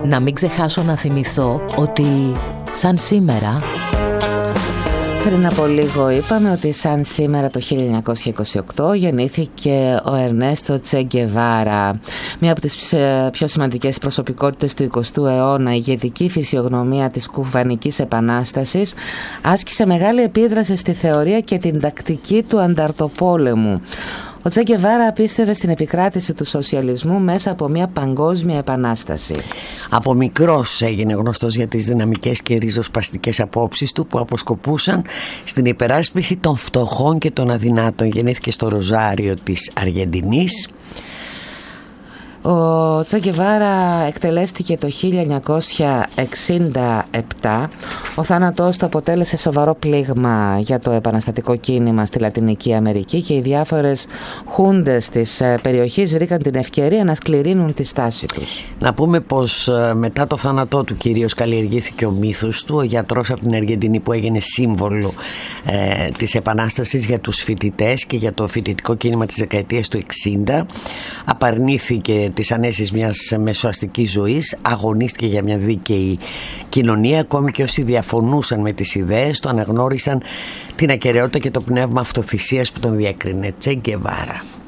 Να μην ξεχάσω να θυμηθώ ότι σαν σήμερα... Πριν από λίγο είπαμε ότι σαν σήμερα το 1928 γεννήθηκε ο Ερνέστο Τσε Γκεβάρα, μία από τις πιο σημαντικές προσωπικότητες του 20ου αιώνα. Η ηγετική φυσιογνωμία της Κουβανικής Επανάστασης άσκησε μεγάλη επίδραση στη θεωρία και την τακτική του ανταρτοπόλεμου. Ο Τσε Γκεβάρα πίστευε στην επικράτηση του σοσιαλισμού μέσα από μια παγκόσμια επανάσταση. Από μικρός έγινε γνωστός για τις δυναμικές και ριζοσπαστικές απόψεις του που αποσκοπούσαν στην υπεράσπιση των φτωχών και των αδυνάτων. Γεννήθηκε στο Ροζάριο της Αργεντινής. Ο Τσε Γκεβάρα εκτελέστηκε το 1967. Ο θάνατός του αποτέλεσε σοβαρό πλήγμα για το επαναστατικό κίνημα στη Λατινική Αμερική και οι διάφορες χούντες της περιοχής βρήκαν την ευκαιρία να σκληρύνουν τη στάση τους. Να πούμε πως μετά το θάνατό του κυρίως καλλιεργήθηκε ο μύθος του. Ο γιατρός από την Αργεντινή που έγινε σύμβολο της επανάστασης για τους φοιτητές και για το φοιτητικό κίνημα της δεκαετίας του 60 απαρνήθηκε τις ανέσεις μιας μεσοαστικής ζωής, αγωνίστηκε για μια δίκαιη κοινωνία. Ακόμη και όσοι διαφωνούσαν με τις ιδέες του αναγνώρισαν την ακεραιότητα και το πνεύμα αυτοθυσίας που τον διέκρινε. Τσε Γκεβάρα.